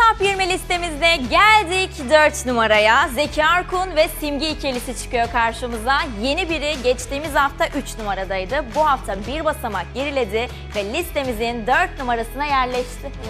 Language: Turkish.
Top 20 listemizde geldik 4 numaraya. Zeki Arkun ve Simge ikilisi çıkıyor karşımıza. Yeni biri geçtiğimiz hafta 3 numaradaydı. Bu hafta bir basamak geriledi ve listemizin 4 numarasına yerleşti.